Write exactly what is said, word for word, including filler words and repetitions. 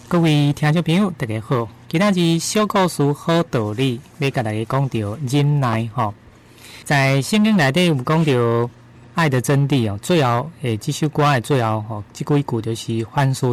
各位听众朋友，大家好！今仔日小故事好道理，要甲大家讲到忍耐吼。在圣经内底有讲到爱的真谛哦，最后诶，这首歌的最后吼，这几句就是凡事